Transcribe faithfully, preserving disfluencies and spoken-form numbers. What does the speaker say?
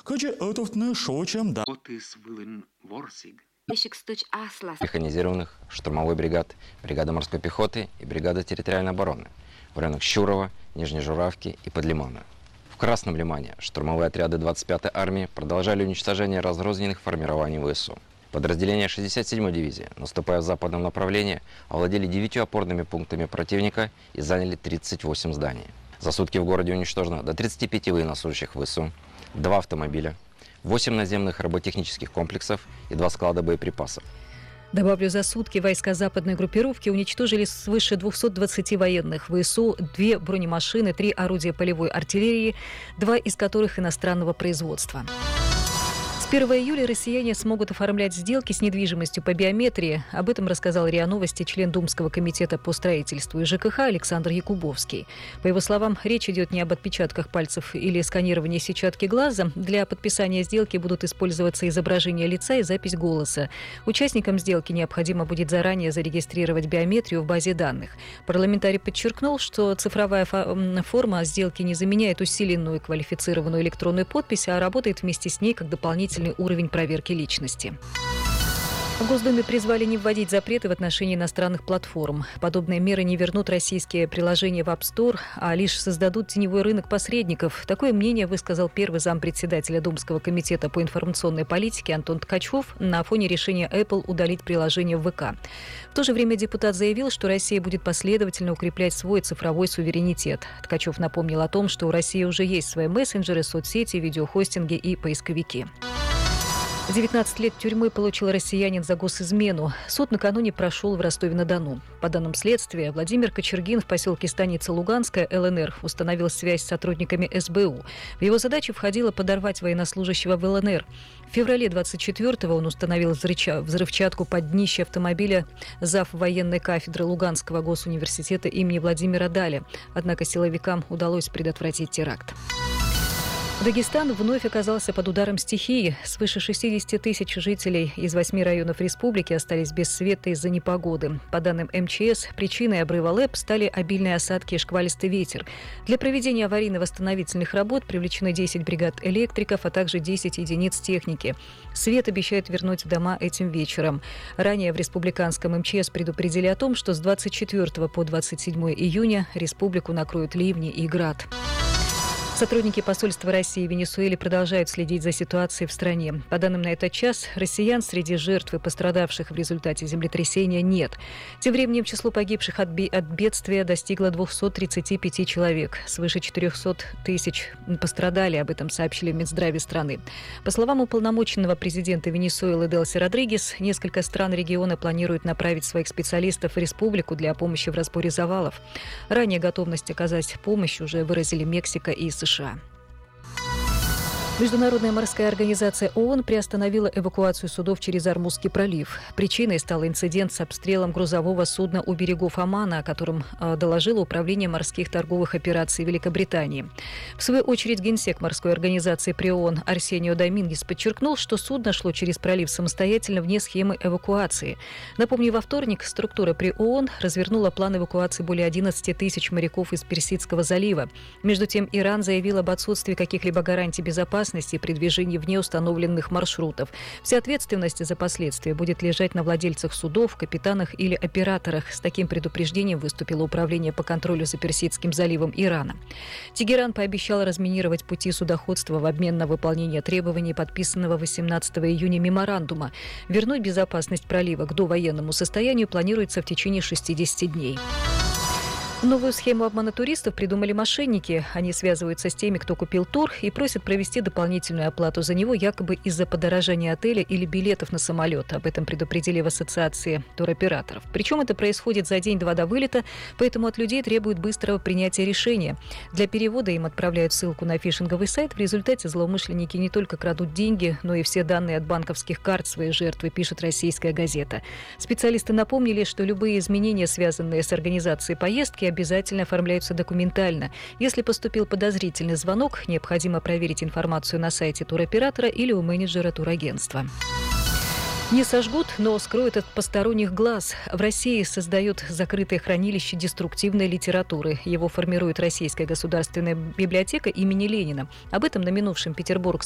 Механизированных, штурмовой бригад, бригада морской пехоты и бригада территориальной обороны в районах Щурова, Нижней Журавки и Подлимана. В Красном Лимане штурмовые отряды двадцать пятой армии продолжали уничтожение разрозненных формирований ВСУ. Подразделения шестьдесят седьмой дивизии, наступая в западном направлении, овладели девятью опорными пунктами противника и заняли тридцать восемь зданий. За сутки в городе уничтожено до тридцати пяти военнослужащих ВСУ, два автомобиля, восемь наземных роботехнических комплексов и два склада боеприпасов. Добавлю, за сутки войска западной группировки уничтожили свыше двухсот двадцати военных ВСУ, две бронемашины, три орудия полевой артиллерии, два из которых иностранного производства. С первого июля россияне смогут оформлять сделки с недвижимостью по биометрии. Об этом рассказал РИА Новости член Думского комитета по строительству и ЖКХ Александр Якубовский. По его словам, речь идет не об отпечатках пальцев или сканировании сетчатки глаза. Для подписания сделки будут использоваться изображение лица и запись голоса. Участникам сделки необходимо будет заранее зарегистрировать биометрию в базе данных. Парламентарий подчеркнул, что цифровая форма сделки не заменяет усиленную квалифицированную электронную подпись, а работает вместе с ней как дополнительный уровень проверки личности. В Госдуме призвали не вводить запреты в отношении иностранных платформ. Подобные меры не вернут российские приложения в App Store, а лишь создадут теневой рынок посредников. Такое мнение высказал первый зампредседателя Думского комитета по информационной политике Антон Ткачев на фоне решения Apple удалить приложение в ВК. В то же время депутат заявил, что Россия будет последовательно укреплять свой цифровой суверенитет. Ткачев напомнил о том, что у России уже есть свои мессенджеры, соцсети, видеохостинги и поисковики. девятнадцать лет тюрьмы получил россиянин за госизмену. Суд накануне прошел в Ростове-на-Дону. По данным следствия, Владимир Кочергин в поселке Станица Луганская, ЛНР, установил связь с сотрудниками СБУ. В его задачу входило подорвать военнослужащего в ЛНР. В феврале двадцать четвёртого он установил взрывчатку под днище автомобиля зав. Военной кафедры Луганского госуниверситета имени Владимира Даля. Однако силовикам удалось предотвратить теракт. Дагестан вновь оказался под ударом стихии. Свыше шестидесяти тысяч жителей из восьми районов республики остались без света из-за непогоды. По данным эм че эс, причиной обрыва ЛЭП стали обильные осадки и шквалистый ветер. Для проведения аварийно-восстановительных работ привлечены десять бригад электриков, а также десять единиц техники. Свет обещают вернуть в дома этим вечером. Ранее в республиканском эм че эс предупредили о том, что с двадцать четвёртого по двадцать седьмое июня республику накроют ливни и град. Сотрудники посольства России в Венесуэле продолжают следить за ситуацией в стране. По данным на этот час, россиян среди жертв и пострадавших в результате землетрясения нет. Тем временем число погибших от, би- от бедствия достигло двухсот тридцати пяти человек. Свыше четырехсот тысяч пострадали, об этом сообщили в Минздраве страны. По словам уполномоченного президента Венесуэлы Делси Родригес, несколько стран региона планируют направить своих специалистов в республику для помощи в разборе завалов. Ранее готовность оказать помощь уже выразили Мексика и США. США. Международная морская организация ООН приостановила эвакуацию судов через Ормузский пролив. Причиной стал инцидент с обстрелом грузового судна у берегов Омана, о котором э, доложило Управление морских торговых операций Великобритании. В свою очередь, генсек морской организации при ООН Арсенио Домингес подчеркнул, что судно шло через пролив самостоятельно вне схемы эвакуации. Напомню, во вторник структура при ООН развернула план эвакуации более одиннадцати тысяч моряков из Персидского залива. Между тем, Иран заявил об отсутствии каких-либо гарантий безопасности при движении вне установленных маршрутов. Вся ответственность за последствия будет лежать на владельцах судов, капитанах или операторах. С таким предупреждением выступило Управление по контролю за Персидским заливом Ирана. Тегеран пообещал разминировать пути судоходства в обмен на выполнение требований подписанного восемнадцатого июня меморандума. Вернуть безопасность пролива к довоенному состоянию планируется в течение шестидесяти дней. Новую схему обмана туристов придумали мошенники. Они связываются с теми, кто купил тур, и просят провести дополнительную оплату за него якобы из-за подорожания отеля или билетов на самолет. Об этом предупредили в Ассоциации туроператоров. Причем это происходит за день-два до вылета, поэтому от людей требуют быстрого принятия решения. Для перевода им отправляют ссылку на фишинговый сайт. В результате злоумышленники не только крадут деньги, но и все данные от банковских карт своей жертвы, пишет «Российская газета». Специалисты напомнили, что любые изменения, связанные с организацией поездки, обязательно оформляются документально. Если поступил подозрительный звонок, необходимо проверить информацию на сайте туроператора или у менеджера турагентства. Не сожгут, но скроют от посторонних глаз. В России создают закрытое хранилище деструктивной литературы. Его формирует Российская государственная библиотека имени Ленина. Об этом на минувшем Петербургском